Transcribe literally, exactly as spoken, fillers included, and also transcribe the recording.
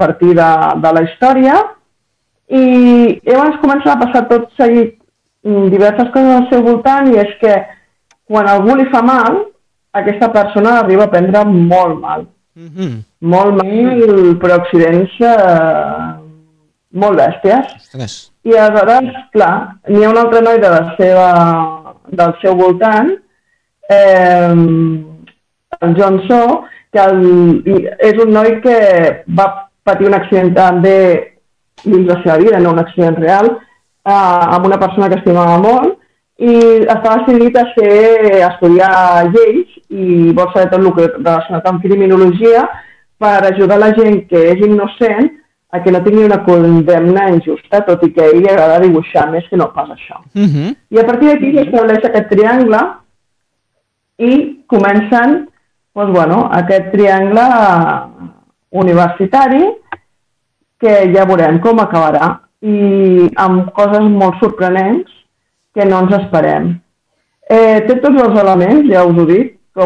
partir de, de la història, i llavors comença a passar tot seguit diverses coses al seu voltant, i és que quan algú li fa mal, aquesta persona arriba a prendre molt mal. Mm-hmm. Molt mal, però accidents eh, molt bèsties. Ostres. I aleshores, clar, n'hi ha un altre noi de la seva, del seu voltant, eh, el John So, que el, és un noi que va patir un accident també dins la seva vida, no un accident real, eh, amb una persona que estimava molt, i estava decidit a, ser, a estudiar lleis i vol saber tot el que relacionat amb criminologia per ajudar la gent que és innocent a que no tingui una condemna injusta, tot i que a ell li agrada dibuixar més que no pas això. Uh-huh. I a partir d'aquí s'estableix aquest triangle i comencen doncs, bueno, aquest triangle universitari que ja veurem com acabarà i amb coses molt sorprenents que no ens esperem. Eh, té tots els elements, ja us ho dic,